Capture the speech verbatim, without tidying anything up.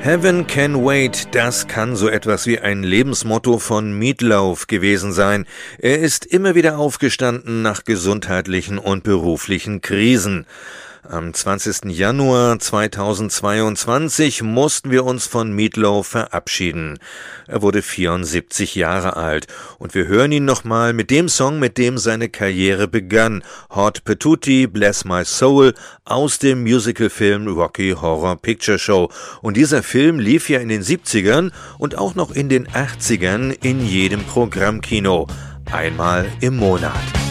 Heaven Can Wait, das kann so etwas wie ein Lebensmotto von Meat Loaf gewesen sein. Er ist immer wieder aufgestanden nach gesundheitlichen und beruflichen Krisen. Am zwanzigsten Januar zweitausendzweiundzwanzig mussten wir uns von Meat Loaf verabschieden. Er wurde vierundsiebzig Jahre alt und wir hören ihn nochmal mit dem Song, mit dem seine Karriere begann, Hot Patootie, Bless My Soul, aus dem Musicalfilm Rocky Horror Picture Show. Und dieser Film lief ja in den siebzigern und auch noch in den achtzigern in jedem Programmkino. Einmal im Monat.